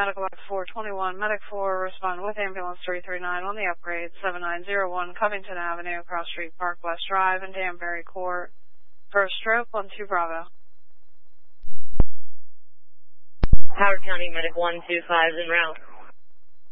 Medical X 421, Medic 4, respond with ambulance 339 on the upgrade, 7901 Covington Avenue, Cross Street Park, West Drive, and Danbury Court. First stroke, 12 Bravo. Howard County Medic 125 en route.